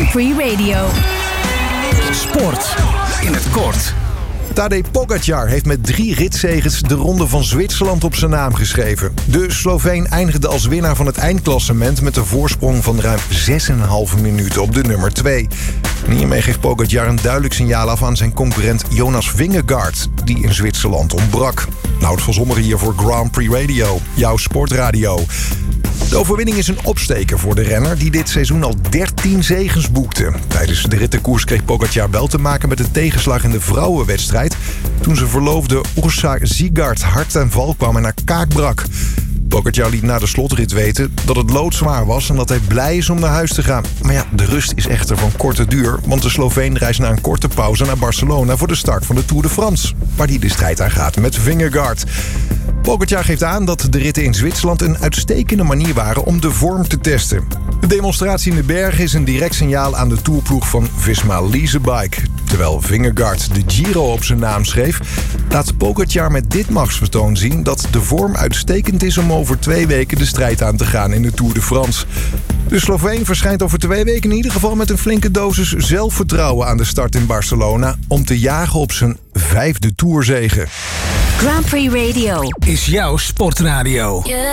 Grand Prix Radio. Sport in het kort. Tadej Pogačar heeft met 3 ritzeges de Ronde van Zwitserland op zijn naam geschreven. De Sloveen eindigde als winnaar van het eindklassement met een voorsprong van ruim 6,5 minuten op de nummer 2. En hiermee geeft Pogačar een duidelijk signaal af aan zijn concurrent Jonas Vingegaard, die in Zwitserland ontbrak. Nou, het van sommigen hier voor Grand Prix Radio, jouw sportradio. De overwinning is een opsteker voor de renner die dit seizoen al 13 zegens boekte. Tijdens de rittenkoers kreeg Pogačar wel te maken met een tegenslag in de vrouwenwedstrijd toen zijn verloofde Ursa Sigard hard ten val kwam en haar kaak brak. Pogačar liet na de slotrit weten dat het loodzwaar was en dat hij blij is om naar huis te gaan. Maar ja, de rust is echter van korte duur, want de Sloveen reist na een korte pauze naar Barcelona voor de start van de Tour de France, waar hij de strijd aan gaat met Vingegaard. Pogačar geeft aan dat de ritten in Zwitserland een uitstekende manier waren om de vorm te testen. De demonstratie in de bergen is een direct signaal aan de tourploeg van Visma Leasebike. Terwijl Vingegaard de Giro op zijn naam schreef, laat Pogačar met dit machtsvertoon zien dat de vorm uitstekend is om over 2 weken de strijd aan te gaan in de Tour de France. De Sloveen verschijnt over 2 weken in ieder geval met een flinke dosis zelfvertrouwen aan de start in Barcelona om te jagen op zijn 5e tourzege. Grand Prix Radio Is jouw sportradio.